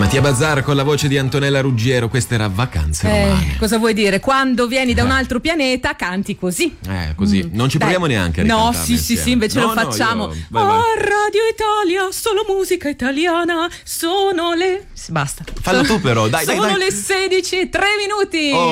Mattia Bazzar con la voce di Antonella Ruggiero. Questa era Vacanze Romane. Cosa vuoi dire? Quando vieni da un altro pianeta canti così. Così. Non ci proviamo neanche a No, ricantarle sì, insieme. invece lo facciamo. Vai. Radio Italia, solo musica italiana. Sono le... Basta. Fallo tu però, dai. Sono le 16:03.